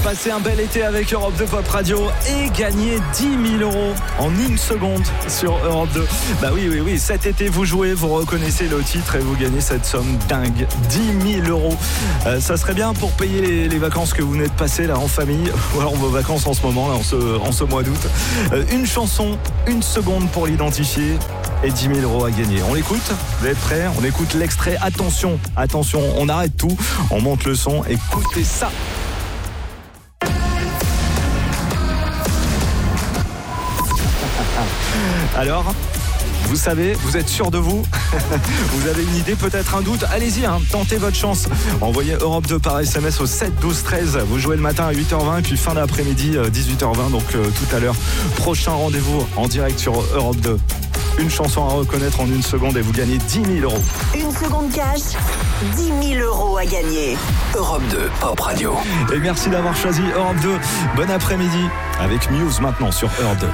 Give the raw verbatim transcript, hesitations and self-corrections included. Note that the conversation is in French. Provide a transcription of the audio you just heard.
Passez un bel été avec Europe deux Pop Radio et gagnez dix mille euros en une seconde sur Europe deux. Bah oui, oui, oui, cet été vous jouez, vous reconnaissez le titre et vous gagnez cette somme dingue, dix mille euros. Euh, ça serait bien pour payer les, les vacances que vous venez de passer là en famille, ou alors vos vacances en ce moment, là, en, ce, en ce mois d'août. Euh, une chanson, une seconde pour l'identifier et dix mille euros à gagner. On l'écoute? Vous êtes prêts? On écoute l'extrait. Attention, attention, on arrête tout, on monte le son, écoutez ça. Alors, vous savez, vous êtes sûr de vous? Vous avez une idée, peut-être un doute? Allez-y, hein, tentez votre chance. Envoyez Europe deux par S M S au sept douze treize. Vous jouez le matin à huit heures vingt, puis fin d'après-midi dix-huit heures vingt, donc euh, tout à l'heure. Prochain rendez-vous en direct sur Europe deux. Une chanson à reconnaître en une seconde et vous gagnez dix mille euros. Une seconde cash, dix mille euros à gagner. Europe deux Pop Radio. Et merci d'avoir choisi Europe deux. Bon après-midi avec Muse maintenant sur Europe deux.